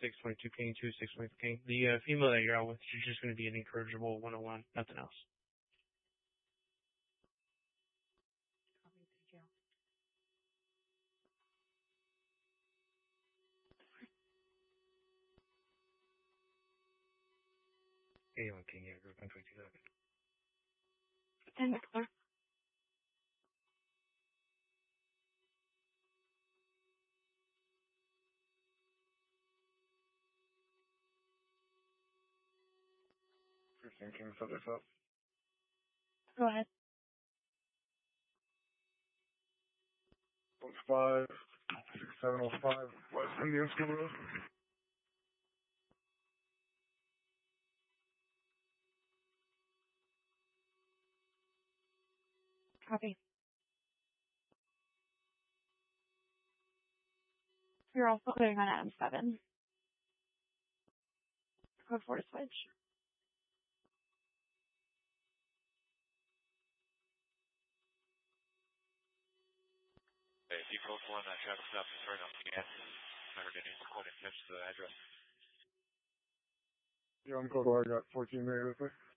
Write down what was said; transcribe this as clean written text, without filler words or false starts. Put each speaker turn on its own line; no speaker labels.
622 King, 26 King. The female that you're out with, she's just going to be an incorrigible 101, nothing else. A1 King, yeah, group 122.
And clear.
King, subject up.
Go ahead.
5, 6705, West Indian School Road.
Copy. You're also clearing on Adam 7. Code 4 to switch.
Hey, if you code 4 on that traffic stop is right on the gas, I heard any quote and catch the address.
Yeah, I'm code 4, I got 14 negative.